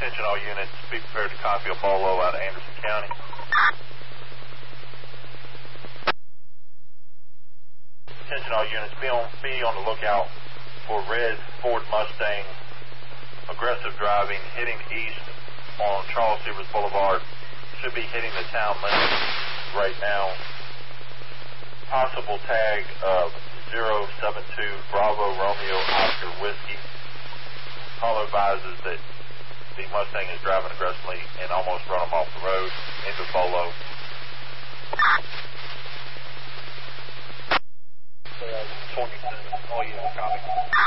Attention all units, be prepared to copy a bolo out of Anderson County. Attention all units, be on the lookout for red Ford Mustang, aggressive driving, heading east on Charles Severs Boulevard. Should be hitting the town limits right now. Possible tag of 072 Bravo Romeo Oscar Whiskey. Caller advises that the Mustang is driving aggressively and almost run him off the road into Bolo. All units copy.